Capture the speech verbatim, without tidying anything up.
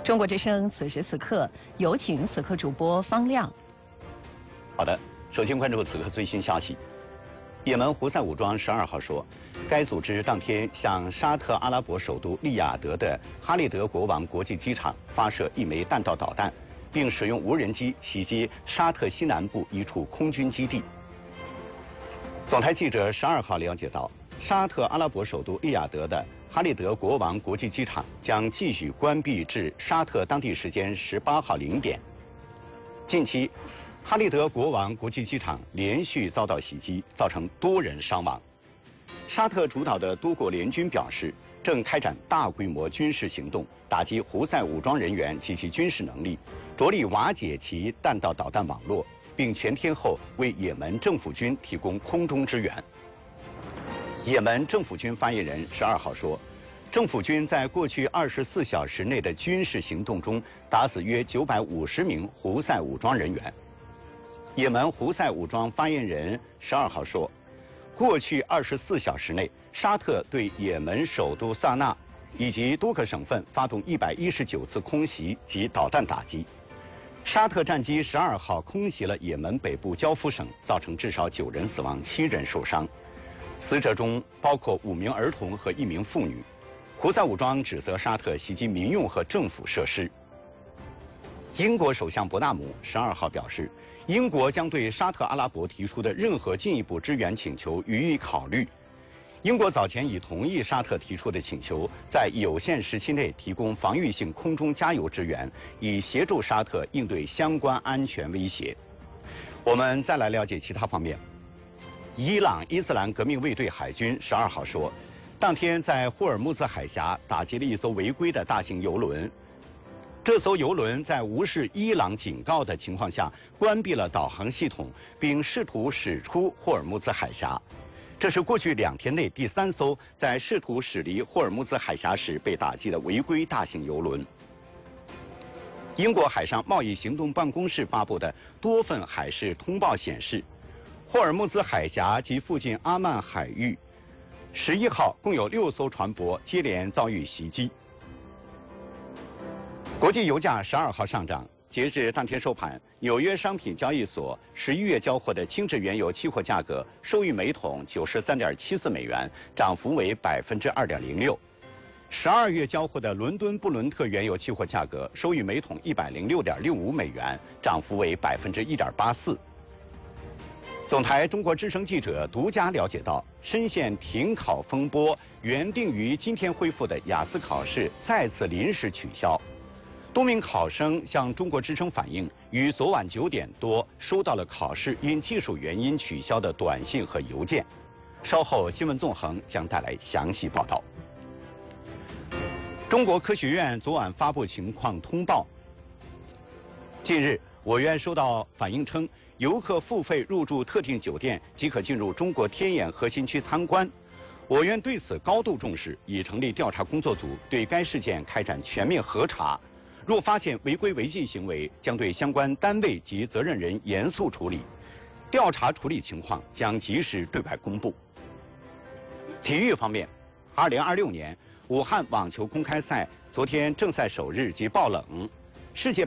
中国之声此时此刻有请此刻主播方亮。 好的，首先关注此刻最新消息。也门胡塞武装十二号说，该组织当天向沙特阿拉伯首都利雅得的哈利德国王国际机场发射一枚弹道导弹，并使用无人机袭击沙特西南部一处空军基地。总台记者十二号了解到，沙特阿拉伯首都利雅得的哈利德国王国际机场将继续关闭至沙特当地时间十八号零点。近期，哈利德国王国际机场连续遭到袭击，造成多人伤亡。沙特主导的多国联军表示，正开展大规模军事行动，打击胡塞武装人员及其军事能力，着力瓦解其弹道导弹网络，并全天候为也门政府军提供空中支援。也门政府军发言人十二号说，政府军在过去二十四小时内的军事行动中打死约九百五十名胡塞武装人员。也门胡塞武装发言人十二号说，过去二十四小时内，沙特对也门首都萨那以及多个省份发动一百一十九次空袭及导弹打击。沙特战机十二号空袭了也门北部焦夫省，造成至少九人死亡，七人受伤。死者中包括五名儿童和一名妇女。胡塞武装指责沙特袭击民用和政府设施。英国首相伯纳姆十二号表示，英国将对沙特阿拉伯提出的任何进一步支援请求予以考虑。英国早前已同意沙特提出的请求，在有限时期内提供防御性空中加油支援，以协助沙特应对相关安全威胁。我们再来了解其他方面。伊朗伊斯兰革命卫队海军十二号说，当天在霍尔木兹海峡打击了一艘违规的大型油轮。这艘油轮在无视伊朗警告的情况下，关闭了导航系统，并试图驶出霍尔木兹海峡。这是过去两天内第三艘在试图驶离霍尔木兹海峡时被打击的违规大型油轮。英国海上贸易行动办公室发布的多份海事通报显示，霍尔木兹海峡及附近阿曼海域十一号共有六艘船舶接连遭遇袭击。国际油价十二号上涨，截至当天收盘，纽约商品交易所十一月交货的轻质原油期货价格收于每桶九十三点七四美元，涨幅为百分之二点零六。十二月交货的伦敦布伦特原油期货价格收于每桶一百零六点六五美元，涨幅为百分之一点八四。总台中国之声记者独家了解到，深陷停考风波，原定于今天恢复的雅思考试再次临时取消。多名考生向中国之声反映，于昨晚九点多收到了考试因技术原因取消的短信和邮件。稍后新闻纵横将带来详细报道。中国科学院昨晚发布情况通报。近日，我院收到反映称，游客付费入住特定酒店即可进入中国天眼核心区参观。我院对此高度重视，已成立调查工作组，对该事件开展全面核查。若发现违规违纪行为，将对相关单位及责任人严肃处理。调查处理情况将及时对外公布。体育方面，二零二六年武汉网球公开赛昨天正赛首日即爆冷，世界